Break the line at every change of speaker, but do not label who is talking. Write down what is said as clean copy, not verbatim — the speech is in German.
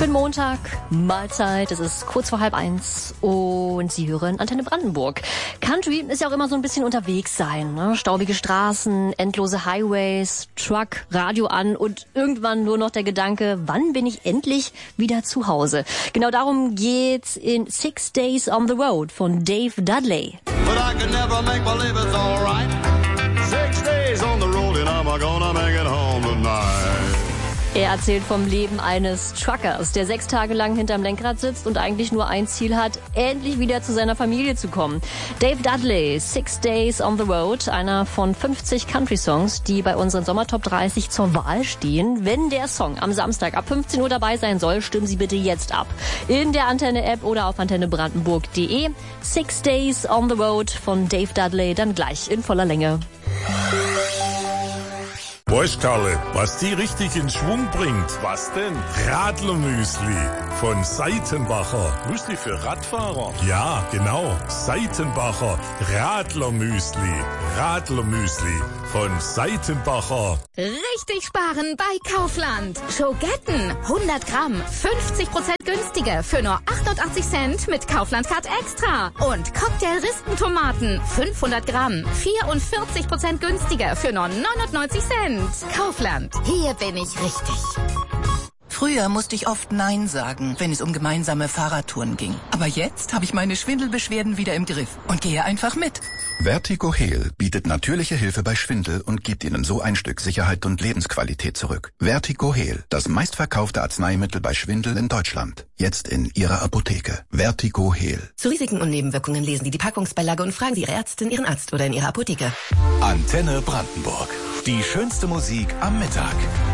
Schönen Montag, Mahlzeit, es ist kurz vor 12:30 und Sie hören Antenne Brandenburg. Country ist ja auch immer so ein bisschen unterwegs sein, ne? Staubige Straßen, endlose Highways, Truck, Radio an und irgendwann nur noch der Gedanke, wann bin ich endlich wieder zu Hause? Genau darum geht's in 6 Days on the Road von Dave Dudley.
But I can never make believe it's all right. 6 days on the road and I'm gonna make it home tonight.
Er erzählt vom Leben eines Truckers, der 6 Tage lang hinterm Lenkrad sitzt und eigentlich nur ein Ziel hat, endlich wieder zu seiner Familie zu kommen. Dave Dudley, 6 Days on the Road, einer von 50 Country-Songs, die bei unseren Sommertop 30 zur Wahl stehen. Wenn der Song am Samstag ab 15 Uhr dabei sein soll, stimmen Sie bitte jetzt ab. In der Antenne-App oder auf antennebrandenburg.de. 6 Days on the Road von Dave Dudley, dann gleich in voller Länge.
Weißt Karle, was die richtig in Schwung bringt? Was denn? Radlermüsli von Seitenbacher. Müsli für Radfahrer? Ja, genau. Seitenbacher Radlermüsli. Radlermüsli von Seitenbacher.
Richtig sparen bei Kaufland. Schogetten 100 Gramm, 50% günstiger für nur 88 Cent mit Kaufland Card Extra. Und Cocktail-Rispentomaten 500 Gramm, 44% günstiger für nur 99 Cent. Kaufland, hier bin ich richtig.
Früher musste ich oft Nein sagen, wenn es um gemeinsame Fahrradtouren ging. Aber jetzt habe ich meine Schwindelbeschwerden wieder im Griff und gehe einfach mit.
Vertigo Heal bietet natürliche Hilfe bei Schwindel und gibt Ihnen so ein Stück Sicherheit und Lebensqualität zurück. Vertigo Heal, das meistverkaufte Arzneimittel bei Schwindel in Deutschland. Jetzt in Ihrer Apotheke. Vertigo Heal.
Zu Risiken und Nebenwirkungen lesen Sie die Packungsbeilage und fragen Sie Ihre Ärztin, Ihren Arzt oder in Ihrer Apotheke.
Antenne Brandenburg. Die schönste Musik am Mittag.